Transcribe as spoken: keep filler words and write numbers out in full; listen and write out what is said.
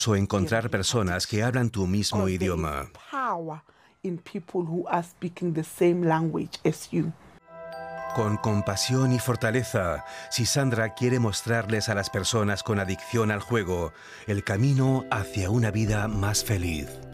o encontrar personas que hablan tu mismo Because there is idioma. power in people who are speaking the same language as you. Con compasión y fortaleza, Sisandra quiere mostrarles a las personas con adicción al juego el camino hacia una vida más feliz.